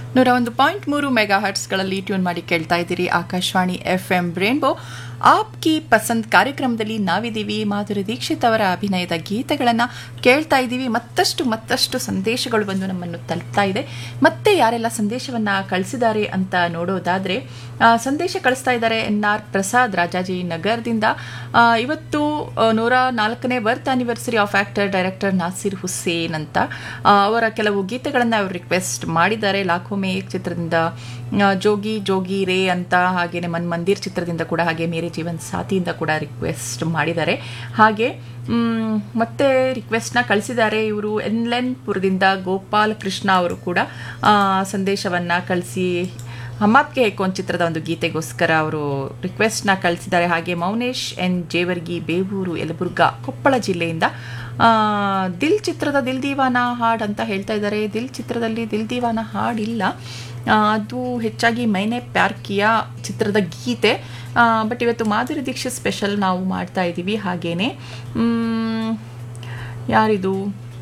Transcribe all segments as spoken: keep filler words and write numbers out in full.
ನೂರ ಒಂದು ಪಾಯಿಂಟ್ ಮೂರು ಮೆಗಾ ಹರ್ಟ್ಸ್ಗಳಲ್ಲಿ ಟ್ಯೂನ್ ಮಾಡಿ ಕೇಳ್ತಾ ಇದ್ದೀರಿ Akashvani F M rainbow. App ಕಿ ಪಸಂದ್ ಕಾರ್ಯಕ್ರಮದಲ್ಲಿ ನಾವಿದ್ದೀವಿ. ಮಾಧುರಿ ದೀಕ್ಷಿತ್ ಅವರ ಅಭಿನಯದ ಗೀತೆಗಳನ್ನು ಕೇಳ್ತಾ ಇದ್ದೀವಿ. ಮತ್ತಷ್ಟು ಮತ್ತಷ್ಟು ಸಂದೇಶಗಳು ಬಂದು ನಮ್ಮನ್ನು ತಲುಪ್ತಾ ಇದೆ. ಮತ್ತೆ ಯಾರೆಲ್ಲ ಸಂದೇಶವನ್ನು ಕಳಿಸಿದ್ದಾರೆ ಅಂತ ನೋಡೋದಾದರೆ, ಸಂದೇಶ ಕಳಿಸ್ತಾ ಇದ್ದಾರೆ ಎನ್ ಆರ್ ಪ್ರಸಾದ್ ರಾಜಾಜಿ ನಗರದಿಂದ. ಇವತ್ತು ನೂರ ನಾಲ್ಕನೇ ಬರ್ತ್ anniversary of actor director Nasir Hussain ಅಂತ ಅವರ ಕೆಲವು ಗೀತೆಗಳನ್ನು ಅವರು ರಿಕ್ವೆಸ್ಟ್ ಮಾಡಿದ್ದಾರೆ. ಲಾಖೋ ಮೇ ಚಿತ್ರದಿಂದ ಜೋಗಿ ಜೋಗಿ ರೇ ಅಂತ, ಹಾಗೇನೆ ಮನ್ ಮಂದಿರ್ ಚಿತ್ರದಿಂದ ಕೂಡ, ಹಾಗೆ ಮೇರೆ ಜೀವನ್ ಸಾಥಿಯಿಂದ ಕೂಡ ರಿಕ್ವೆಸ್ಟ್ ಮಾಡಿದ್ದಾರೆ. ಹಾಗೆ ಮತ್ತೆ ರಿಕ್ವೆಸ್ಟ್ನ ಕಳಿಸಿದ್ದಾರೆ ಇವರು ಎನ್ಲೆನ್ಪುರದಿಂದ ಗೋಪಾಲ್ ಕೃಷ್ಣ ಅವರು ಕೂಡ ಸಂದೇಶವನ್ನು ಕಳಿಸಿ ಹಮ್ಮಾಪ್ಗೆ ಹೇಕೋನ್ ಚಿತ್ರದ ಒಂದು ಗೀತೆಗೋಸ್ಕರ ಅವರು ರಿಕ್ವೆಸ್ಟ್ನ ಕಳಿಸಿದ್ದಾರೆ. ಹಾಗೆ ಮೌನೇಶ್ ಎನ್ ಜೇವರ್ಗಿ ಬೇವೂರು ಯಲಬುರ್ಗಾ ಕೊಪ್ಪಳ ಜಿಲ್ಲೆಯಿಂದ ದಿಲ್ ಚಿತ್ರದ ದಿಲ್ ದೀವಾನ ಹಾಡ್ ಅಂತ ಹೇಳ್ತಾ ಇದ್ದಾರೆ. ದಿಲ್ ಚಿತ್ರದಲ್ಲಿ ದಿಲ್ ದೀವಾನ ಹಾಡಿಲ್ಲ, ಅದು ಹೆಚ್ಚಾಗಿ ಮೈನೆ ಪ್ಯಾರ್ ಕಿಯಾ ಚಿತ್ರದ ಗೀತೆ. ಬಟ್ ಇವತ್ತು ಮಾಧುರಿ ದೀಕ್ಷಿತ್ ಸ್ಪೆಷಲ್ ನಾವು ಮಾಡ್ತಾ ಇದ್ದೀವಿ. ಹಾಗೇನೆ ಯಾರಿದು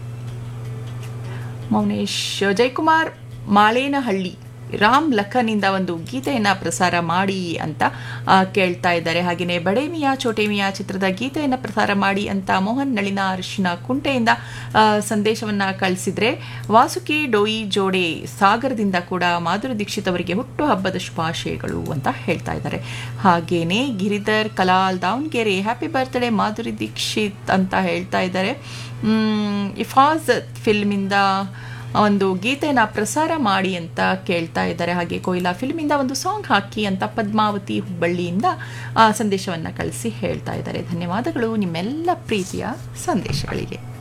ಮೌನೇಶ್ ಜಯಕುಮಾರ್ ಮಾಳೇನಹಳ್ಳಿ ರಾಮ್ ಲಖನಿಂದ ಒಂದು ಗೀತೆಯನ್ನು ಪ್ರಸಾರ ಮಾಡಿ ಅಂತ ಕೇಳ್ತಾ ಇದ್ದಾರೆ. ಹಾಗೆಯೇ ಬಡೇ ಮಿಯಾ ಚೋಟೆ ಮಿಯಾ ಚಿತ್ರದ ಗೀತೆಯನ್ನು ಪ್ರಸಾರ ಮಾಡಿ ಅಂತ ಮೋಹನ್ ನಳಿನ ಅರಿಶಿನ ಕುಂಟೆಯಿಂದ ಸಂದೇಶವನ್ನು ಕಳಿಸಿದರೆ, ವಾಸುಕಿ ಡೋಯಿ ಜೋಡೆ ಸಾಗರದಿಂದ ಕೂಡ ಮಾಧುರಿ ದೀಕ್ಷಿತ್ ಅವರಿಗೆ ಹುಟ್ಟುಹಬ್ಬದ ಶುಭಾಶಯಗಳು ಅಂತ ಹೇಳ್ತಾ ಇದ್ದಾರೆ. ಹಾಗೇನೆ ಗಿರಿಧರ್ ಕಲಾಲ್ ದಾವಣಗೆರೆ ಹ್ಯಾಪಿ ಬರ್ತ್ಡೇ ಮಾಧುರಿ ದೀಕ್ಷಿತ್ ಅಂತ ಹೇಳ್ತಾ ಇದ್ದಾರೆ. ಇಫಾಜ್ ಫಿಲ್ಮಿಂದ ಒಂದು ಗೀತೆನ ಪ್ರಸಾರ ಮಾಡಿ ಅಂತ ಕೇಳ್ತಾ ಇದ್ದಾರೆ. ಹಾಗೆ ಕೊಯ್ಲಾ ಫಿಲ್ಮಿಂದ ಒಂದು ಸಾಂಗ್ ಹಾಕಿ ಅಂತ ಪದ್ಮಾವತಿ ಹುಬ್ಬಳ್ಳಿಯಿಂದ ಸಂದೇಶವನ್ನು ಕಳಿಸಿ ಹೇಳ್ತಾ ಇದ್ದಾರೆ. ಧನ್ಯವಾದಗಳು ನಿಮ್ಮೆಲ್ಲ ಪ್ರೀತಿಯ ಸಂದೇಶಗಳಿಗೆ.